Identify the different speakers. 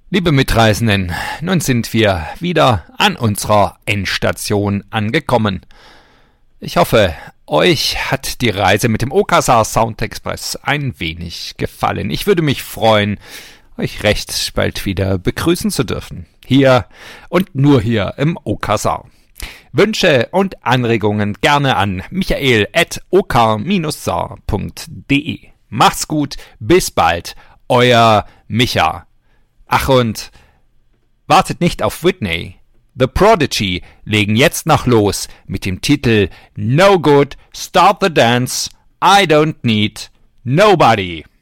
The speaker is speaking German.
Speaker 1: Liebe Mitreisenden, nun sind wir wieder an unserer Endstation angekommen. Ich hoffe, euch hat die Reise mit dem Okazar Sound Express ein wenig gefallen. Ich würde mich freuen, euch recht bald wieder begrüßen zu dürfen. Hier und nur hier im Okazar. Wünsche und Anregungen gerne an michael@okar-saar.de. Macht's gut, bis bald, euer Micha. Ach und wartet nicht auf Whitney. The Prodigy legen jetzt noch los mit dem Titel No Good, Start the Dance, I Don't Need Nobody.